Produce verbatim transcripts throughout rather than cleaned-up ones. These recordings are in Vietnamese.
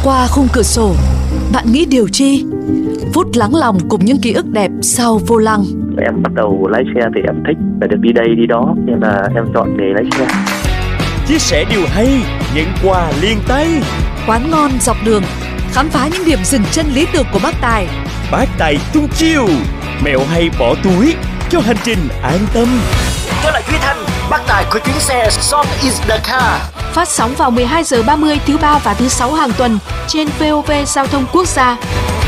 Qua khung cửa sổ, bạn nghĩ điều chi? Phút lắng lòng cùng những ký ức đẹp sau vô lăng. Em bắt đầu lái xe thì em thích phải được đi đây đi đó, nên là em chọn nghề lái xe. Chia sẻ điều hay, nhận quà liền tay. Quán ngon dọc đường, khám phá những điểm dừng chân lý tưởng của bác Tài. Bác Tài tung chiêu, mẹo hay bỏ túi cho hành trình an tâm. Tôi là Duy Thanh, bác Tài của chuyến xe Song is the car. Phát sóng vào mười hai giờ ba mươi thứ ba và thứ sáu hàng tuần trên vê o vê Giao thông Quốc gia.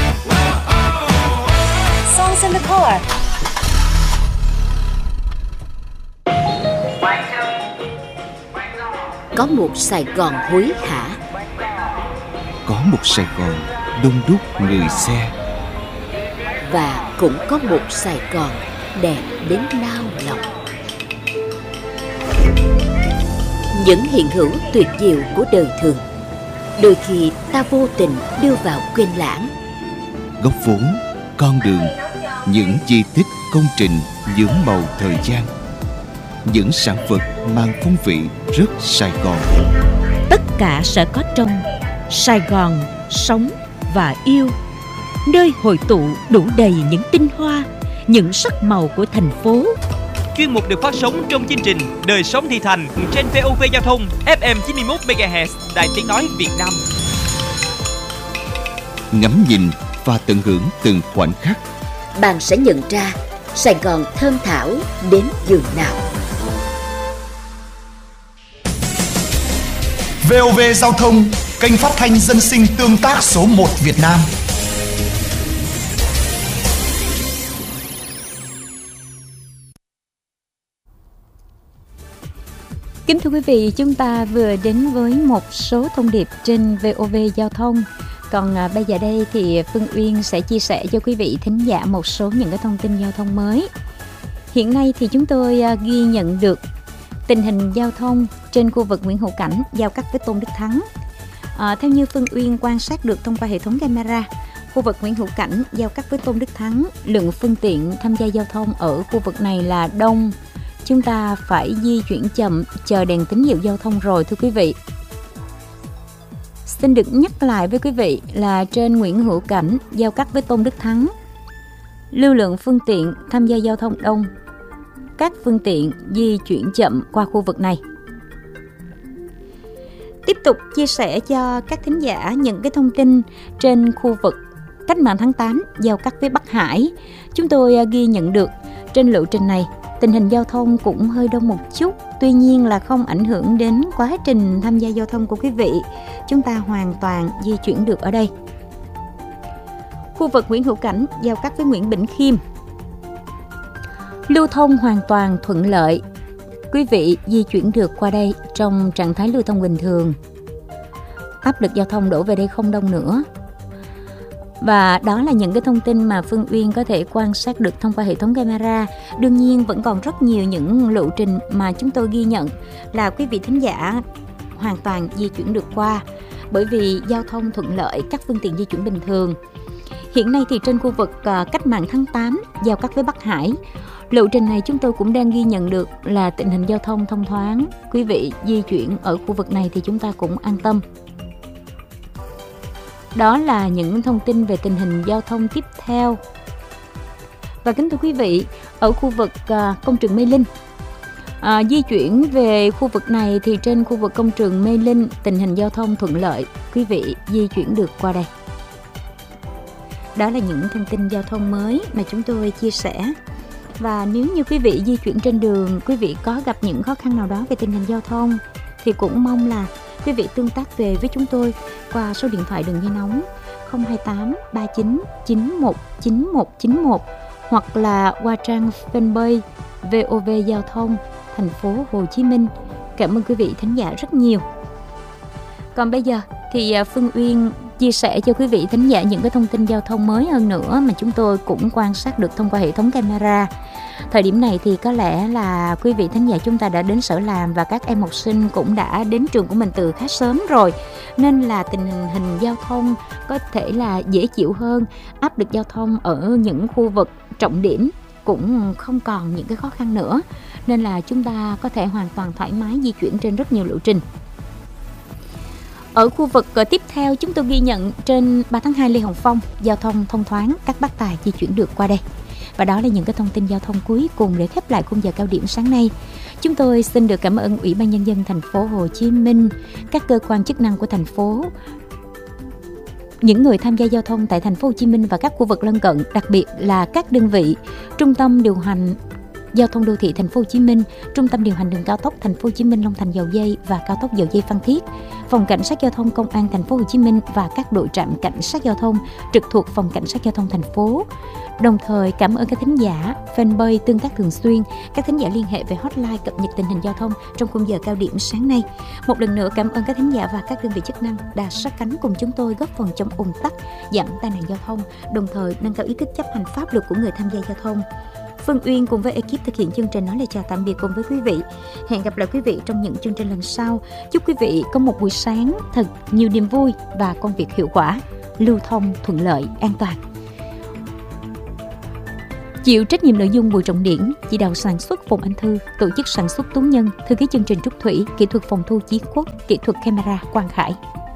Songs in the car. Có một Sài Gòn hối hả, có một Sài Gòn đông đúc người xe, và cũng có một Sài Gòn đẹp đến nao lòng. Những hiện hữu tuyệt diệu của đời thường, đôi khi ta vô tình đưa vào quên lãng. Góc phố, con đường, những di tích công trình nhuốm màu thời gian, những sản vật mang phong vị rất Sài Gòn. Tất cả sẽ có trong Sài Gòn sống và yêu, nơi hội tụ đủ đầy những tinh hoa, những sắc màu của thành phố. Chuyên mục được phát sóng trong chương trình Đời sống thị thành trên vê o vê Giao thông ép em chín mươi mốt mê ga héc Đài Tiếng nói Việt Nam. Ngắm nhìn và tận hưởng từng khoảnh khắc, bạn sẽ nhận ra Sài Gòn thơm thảo đến giường nào. vê o vê Giao thông, kênh phát thanh dân sinh tương tác số một Việt Nam. Kính thưa quý vị, chúng ta vừa đến với một số thông điệp trên vê o vê Giao thông. Còn à, bây giờ đây thì Phương Uyên sẽ chia sẻ cho quý vị thính giả một số những cái thông tin giao thông mới. Hiện nay thì chúng tôi à, ghi nhận được tình hình giao thông trên khu vực Nguyễn Hữu Cảnh giao cắt với Tôn Đức Thắng. À, theo như Phương Uyên quan sát được thông qua hệ thống camera, khu vực Nguyễn Hữu Cảnh giao cắt với Tôn Đức Thắng, lượng phương tiện tham gia giao thông ở khu vực này là đông. Chúng ta phải di chuyển chậm, chờ đèn tín hiệu giao thông rồi thưa quý vị. Xin được nhắc lại với quý vị là trên Nguyễn Hữu Cảnh giao cắt với Tôn Đức Thắng, lưu lượng phương tiện tham gia giao thông đông. Các phương tiện di chuyển chậm qua khu vực này. Tiếp tục chia sẻ cho các thính giả những cái thông tin trên khu vực Cách mạng tháng tám giao cắt với Bắc Hải. Chúng tôi ghi nhận được trên lộ trình này tình hình giao thông cũng hơi đông một chút, tuy nhiên là không ảnh hưởng đến quá trình tham gia giao thông của quý vị. Chúng ta hoàn toàn di chuyển được ở đây. Khu vực Nguyễn Hữu Cảnh giao cắt với Nguyễn Bỉnh Khiêm, lưu thông hoàn toàn thuận lợi. Quý vị di chuyển được qua đây trong trạng thái lưu thông bình thường. Áp lực giao thông đổ về đây không đông nữa. Và đó là những cái thông tin mà Phương Uyên có thể quan sát được thông qua hệ thống camera. Đương nhiên vẫn còn rất nhiều những lộ trình mà chúng tôi ghi nhận là quý vị thính giả hoàn toàn di chuyển được qua, bởi vì giao thông thuận lợi, các phương tiện di chuyển bình thường. Hiện nay thì trên khu vực uh, Cách mạng tháng tám giao cắt với Bắc Hải, lộ trình này chúng tôi cũng đang ghi nhận được là tình hình giao thông thông thoáng. Quý vị di chuyển ở khu vực này thì chúng ta cũng an tâm. Đó là những thông tin về tình hình giao thông tiếp theo. Và kính thưa quý vị, ở khu vực uh, công trường Mê Linh, uh, di chuyển về khu vực này thì trên khu vực công trường Mê Linh tình hình giao thông thuận lợi, quý vị di chuyển được qua đây. Đó là những thông tin giao thông mới mà chúng tôi chia sẻ. Và nếu như quý vị di chuyển trên đường, quý vị có gặp những khó khăn nào đó về tình hình giao thông thì cũng mong là quý vị tương tác về với chúng tôi qua số điện thoại đường dây nóng không hai tám ba chín chín một chín một chín một hoặc là qua trang fanpage vê o vê Giao thông thành phố Hồ Chí Minh. Cảm ơn quý vị thính giả rất nhiều. Còn bây giờ thì Phương Uyên chia sẻ cho quý vị thính giả những cái thông tin giao thông mới hơn nữa mà chúng tôi cũng quan sát được thông qua hệ thống camera. Thời điểm này thì có lẽ là quý vị thính giả chúng ta đã đến sở làm và các em học sinh cũng đã đến trường của mình từ khá sớm rồi, nên là tình hình giao thông có thể là dễ chịu hơn. Áp lực giao thông ở những khu vực trọng điểm cũng không còn những cái khó khăn nữa, nên là chúng ta có thể hoàn toàn thoải mái di chuyển trên rất nhiều lộ trình. Ở khu vực uh, tiếp theo, chúng tôi ghi nhận trên ba tháng hai Lê Hồng Phong, giao thông thông thoáng, các bác tài di chuyển được qua đây. Và đó là những cái thông tin giao thông cuối cùng để khép lại khung giờ cao điểm sáng nay. Chúng tôi xin được cảm ơn Ủy ban Nhân dân thành phố Hồ Chí Minh, các cơ quan chức năng của thành phố, những người tham gia giao thông tại thành phố Hồ Chí Minh và các khu vực lân cận, đặc biệt là các đơn vị Trung tâm điều hành Giao thông đô thị thành phố Hồ Chí Minh, Trung tâm điều hành đường cao tốc thành phố Hồ Chí Minh Long Thành Dầu Giây và cao tốc Dầu Giây Phan Thiết, Phòng Cảnh sát Giao thông Công an thành phố Hồ Chí Minh và các đội trạm cảnh sát giao thông trực thuộc Phòng Cảnh sát Giao thông thành phố. Đồng thời cảm ơn các thính giả fanpage tương tác thường xuyên, các thính giả liên hệ về hotline cập nhật tình hình giao thông trong khung giờ cao điểm sáng nay. Một lần nữa cảm ơn các thính giả và các đơn vị chức năng đã sát cánh cùng chúng tôi góp phần chống ùn tắc, giảm tai nạn giao thông, đồng thời nâng cao ý thức chấp hành pháp luật của người tham gia giao thông. Phương Uyên cùng với ekip thực hiện chương trình nói lời chào tạm biệt cùng với quý vị. Hẹn gặp lại quý vị trong những chương trình lần sau. Chúc quý vị có một buổi sáng thật nhiều niềm vui và công việc hiệu quả, lưu thông thuận lợi, an toàn. Chịu trách nhiệm nội dung Bùi Trọng Điển, chỉ đạo sản xuất Phùng Anh Thư, tổ chức sản xuất Tú Nhân, thư ký chương trình Trúc Thủy, kỹ thuật phòng thu Chí Quốc, kỹ thuật camera Quang Khải.